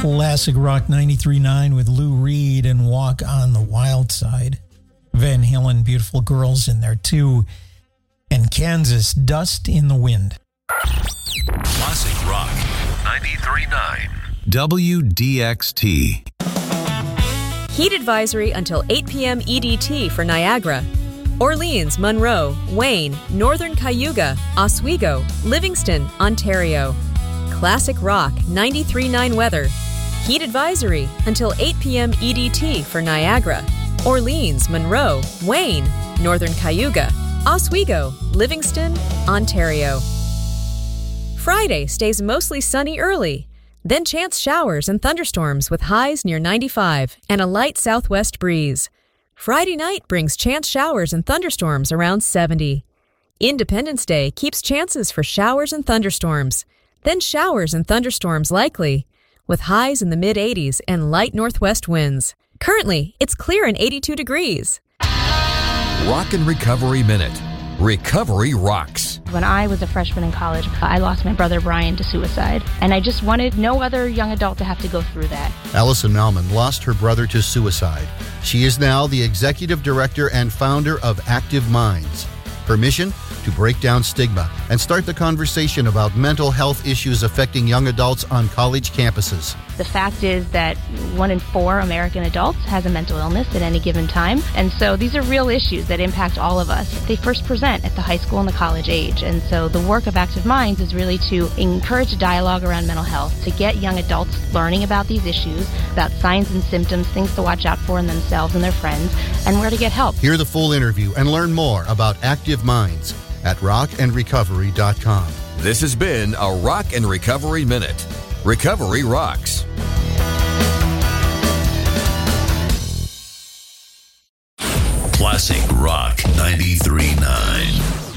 Classic Rock 93.9 with Lou Reed and Walk on the Wild Side. Van Halen, Beautiful Girls in there too. And Kansas, Dust in the Wind. Classic Rock 93.9 WDXT. Heat advisory until 8 p.m. EDT for Niagara. Orleans, Monroe, Wayne, Northern Cayuga, Oswego, Livingston, Ontario. Classic Rock 93.9 weather. Heat advisory until 8 p.m. EDT for Niagara. Orleans, Monroe, Wayne, Northern Cayuga, Oswego, Livingston, Ontario. Friday stays mostly sunny early. Then chance showers and thunderstorms with highs near 95 and a light southwest breeze. Friday night brings chance showers and thunderstorms around 70. Independence Day keeps chances for showers and thunderstorms. Then showers and thunderstorms likely, with highs in the mid-80s and light northwest winds. Currently, it's clear and 82 degrees. Rock and Recovery Minute. Recovery rocks. When I was a freshman in college, I lost my brother Brian to suicide, and I just wanted no other young adult to have to go through that. Allison Malman lost her brother to suicide. She is now the executive director and founder of Active Minds. Her mission? To break down stigma and start the conversation about mental health issues affecting young adults on college campuses. The fact is that 1 in 4 American adults has a mental illness at any given time, and so these are real issues that impact all of us. They first present at the high school and the college age, and so the work of Active Minds is really to encourage a dialogue around mental health, to get young adults learning about these issues, about signs and symptoms, things to watch out for in themselves and their friends, and where to get help. Hear the full interview and learn more about Active Minds at rockandrecovery.com. This has been a Rock and Recovery Minute. Recovery rocks. Classic Rock 93.9.